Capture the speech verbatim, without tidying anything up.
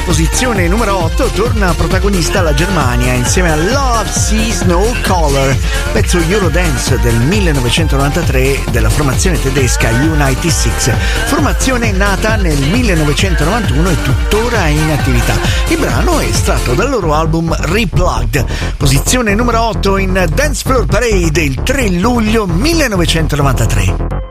posizione numero otto torna protagonista la Germania insieme a Love Sees No Color, pezzo Eurodance del millenovecentonovantatré della formazione tedesca U novantasei, formazione nata nel millenovecentonovantuno e tuttora in attività. Il brano è estratto dal loro album Replugged, posizione numero otto in Dance Floor Parade il tre luglio millenovecentonovantatré.